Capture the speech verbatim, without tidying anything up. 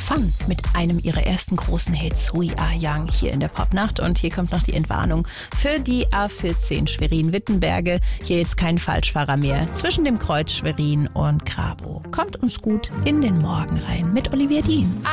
Fang mit einem ihrer ersten großen Hits, We Are Young, hier in der Popnacht. Und hier kommt noch die Entwarnung für die A vierzehn Schwerin-Wittenberge. Hier jetzt kein Falschfahrer mehr zwischen dem Kreuz Schwerin und Grabow. Kommt uns gut in den Morgen rein mit Olivia Dean.